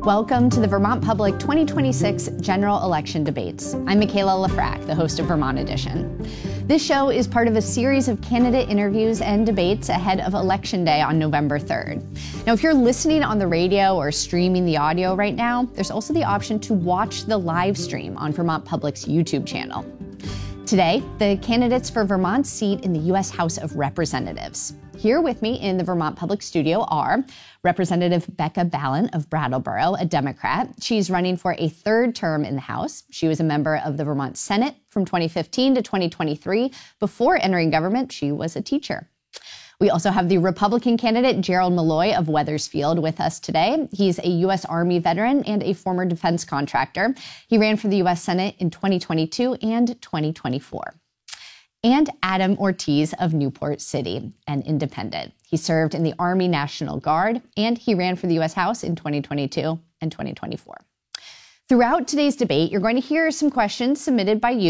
Welcome to the Vermont Public 2026 General Election Debates. I'm Michaela Lafrac, the host of Vermont Edition. This show is part of a series of candidate interviews and debates ahead of Election Day on November 3rd. Now, if you're listening on the radio or streaming the audio right now, there's also the option to watch the live stream on Vermont Public's YouTube channel. Today, the candidates for Vermont's seat in the U.S. House of Representatives. Here with me in the Vermont Public studio are Representative Becca Balint of Brattleboro, a Democrat. She's running for a third term in the House. She was a member of the Vermont Senate from 2015 to 2023. Before entering government, she was a teacher. We also have the Republican candidate Gerald Malloy of Wethersfield with us today. He's a U.S. Army veteran and a former defense contractor. He ran for the U.S. Senate in 2022 and 2024. And Adam Ortiz of Newport City, an independent. He served in the Army National Guard, and he ran for the U.S. House in 2022 and 2024. Throughout today's debate, you're going to hear some questions submitted by you.